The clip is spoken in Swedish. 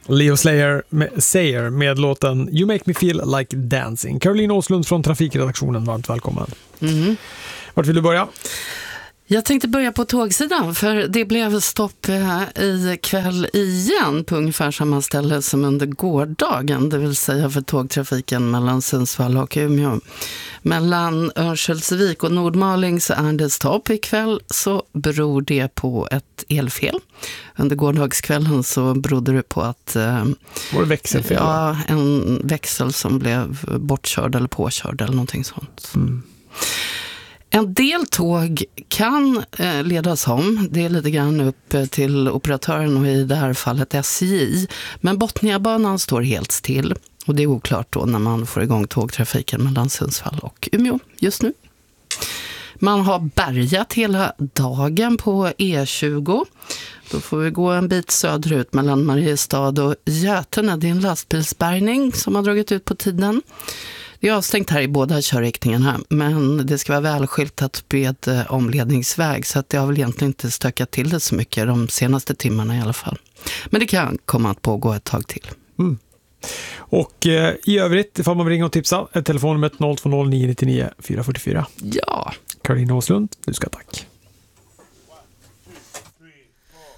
Leo Sayer med låten You Make Me Feel Like Dancing. Caroline Åslund från Trafikredaktionen, varmt välkommen. Vart vill du börja? Jag tänkte börja på tågsidan, för det blev stopp i kväll igen på ungefär samma ställe som under gårdagen, det vill säga för tågtrafiken mellan Sundsvall och Umeå. Mellan Örnsköldsvik och Nordmaling så är det stopp ikväll, så beror det på ett elfel. Under gårdagskvällen så berodde det på att var det växelfel? Ja, en växel som blev bortkörd eller påkörd eller någonting sånt. En del tåg kan ledas om. Det är lite grann upp till operatören och i det här fallet SJ. Men Botniabanan står helt still. Och det är oklart då när man får igång tågtrafiken mellan Sundsvall och Umeå just nu. Man har bärgat hela dagen på E20. Då får vi gå en bit söderut mellan Mariestad och Götene. Det är en lastbilsbärgning som har dragit ut på tiden. Det är avstängt här i båda körriktningarna, men det ska vara välskyltat med omledningsväg, så att det har väl egentligen inte stökat till det så mycket de senaste timmarna i alla fall. Men det kan komma att pågå ett tag till. Och i övrigt, ifall man vill ringa och tipsa, är telefonnumret 020 999 444. Ja. Caroline Åslund, du ska tack.